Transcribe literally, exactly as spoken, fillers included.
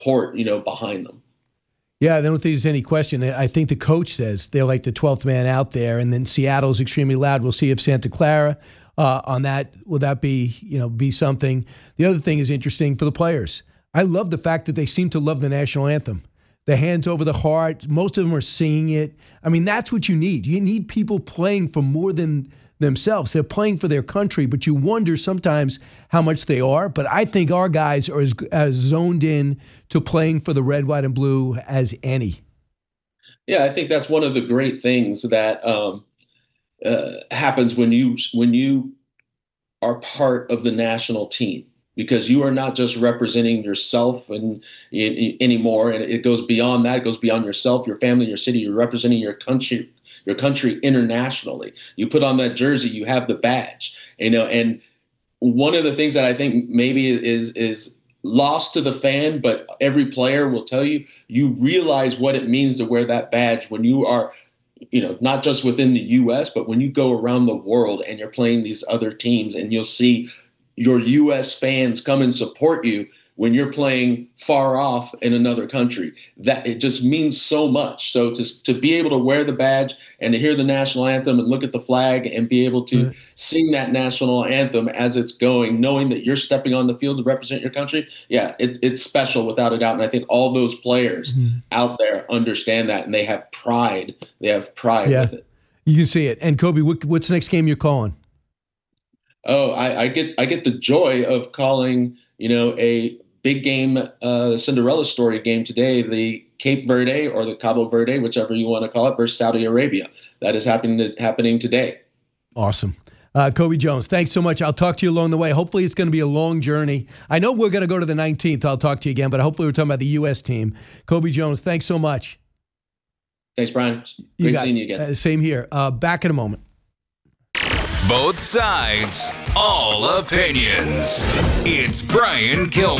support, you know, behind them. Yeah, I don't think there's any question. I think the coach says they're like the twelfth man out there, and then Seattle's extremely loud. We'll see if Santa Clara uh, on that, will that be, you know, be something. The other thing is interesting for the players. I love the fact that they seem to love the national anthem. The hands over the heart. Most of them are singing it. I mean, that's what you need. You need people playing for more than themselves. They're playing for their country, but you wonder sometimes how much they are. But I think our guys are as, as zoned in to playing for the red, white, and blue as any. Yeah, I think that's one of the great things that um, uh, happens when you when you are part of the national team. Because you are not just representing yourself and, and anymore, and it goes beyond that. It goes beyond yourself, your family, your city. You're representing your country, your country internationally. You put on that jersey, you have the badge, you know. And one of the things that I think maybe is is lost to the fan, but every player will tell you, you realize what it means to wear that badge when you are, you know, not just within the U S, but when you go around the world and you're playing these other teams, and you'll see your U S fans come and support you when you're playing far off in another country. That it just means so much. So to to be able to wear the badge and to hear the national anthem and look at the flag and be able to right. sing that national anthem as it's going, knowing that you're stepping on the field to represent your country, yeah, it, it's special without a doubt. And I think all those players mm-hmm. out there understand that, and they have pride. They have pride yeah. with it. You can see it. And Kobe, what, what's the next game you're calling? Oh, I, I get I get the joy of calling, you know, a big game, uh, Cinderella story game today, the Cape Verde or the Cabo Verde, whichever you want to call it, versus Saudi Arabia. That is happening to, happening today. Awesome. Uh, Kobe Jones, thanks so much. I'll talk to you along the way. Hopefully it's going to be a long journey. I know we're going to go to the nineteenth. I'll talk to you again, but hopefully we're talking about the U S team. Kobe Jones, thanks so much. Thanks, Brian. Great seeing you again. Uh, same here. Uh, back in a moment. Both sides, all opinions. It's Brian Kilmeade.